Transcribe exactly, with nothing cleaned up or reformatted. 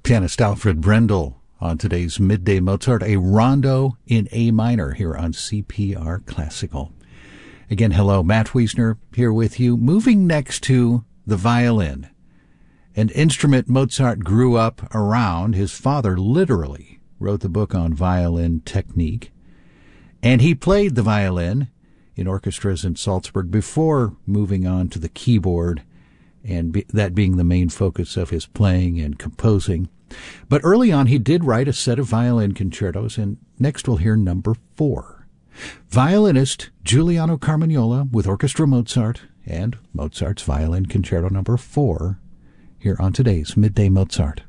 Pianist Alfred Brendel on today's Midday Mozart, a rondo in A minor here on C P R Classical. Again, hello, Matt Wiesner here with you. Moving next to the violin, an instrument Mozart grew up around. His father literally wrote the book on violin technique, and he played the violin in orchestras in Salzburg before moving on to the keyboard, and be, that being the main focus of his playing and composing. But early on, he did write a set of violin concertos, and next we'll hear number four. Violinist Giuliano Carmagnola with Orchestra Mozart and Mozart's Violin Concerto number four here on today's Midday Mozart.